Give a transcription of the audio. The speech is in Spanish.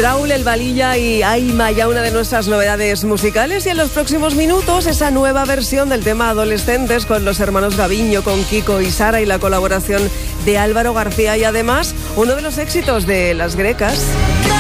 Raúl El Valilla y Aima, ya una de nuestras novedades musicales, y en los próximos minutos esa nueva versión del tema Adolescentes con los hermanos Gaviño, con Kiko y Sara, y la colaboración de Álvaro García, y además uno de los éxitos de Las Grecas.